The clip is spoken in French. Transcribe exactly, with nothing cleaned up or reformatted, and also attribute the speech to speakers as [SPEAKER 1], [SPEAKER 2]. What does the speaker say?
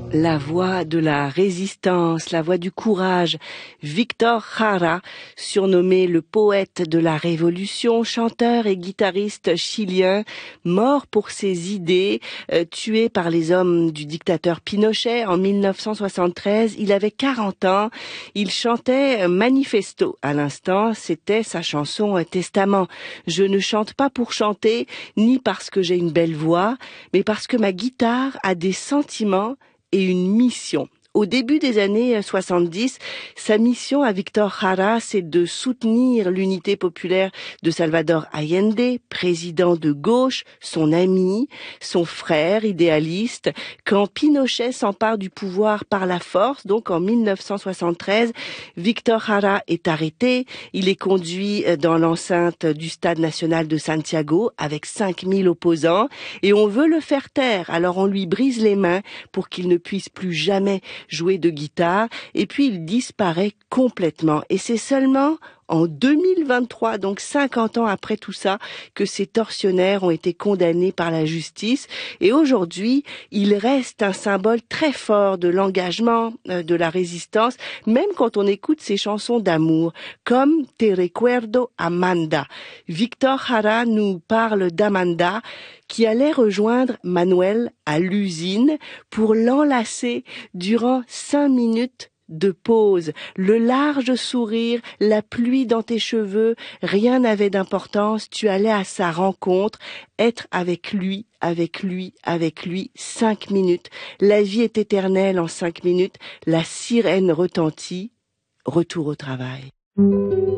[SPEAKER 1] La voix de la résistance, la voix du courage. Victor Jara, surnommé le poète de la révolution, chanteur et guitariste chilien, mort pour ses idées, euh, tué par les hommes du dictateur Pinochet en mille neuf cent soixante-treize. Il avait quarante ans. Il chantait Manifesto. À l'instant, c'était sa chanson Testament. Je ne chante pas pour chanter, ni parce que j'ai une belle voix, mais parce que ma guitare a des sentiments et une mission. Au début des années soixante-dix, sa mission à Victor Jara, c'est de soutenir l'unité populaire de Salvador Allende, président de gauche, son ami, son frère idéaliste. Quand Pinochet s'empare du pouvoir par la force, donc en mille neuf cent soixante-treize, Victor Jara est arrêté. Il est conduit dans l'enceinte du Stade national de Santiago avec cinq mille opposants et on veut le faire taire. Alors on lui brise les mains pour qu'il ne puisse plus jamais jouer de guitare, et puis il disparaît complètement. Et c'est seulement en deux mille vingt-trois, donc cinquante ans après tout ça, que ces tortionnaires ont été condamnés par la justice. Et aujourd'hui, il reste un symbole très fort de l'engagement, de la résistance, même quand on écoute ses chansons d'amour, comme Te recuerdo Amanda. Victor Jara nous parle d'Amanda, qui allait rejoindre Manuel à l'usine pour l'enlacer durant cinq minutes de pause. Le large sourire, la pluie dans tes cheveux, rien n'avait d'importance. Tu allais à sa rencontre, être avec lui, avec lui, avec lui, cinq minutes. La vie est éternelle en cinq minutes. La sirène retentit. Retour au travail.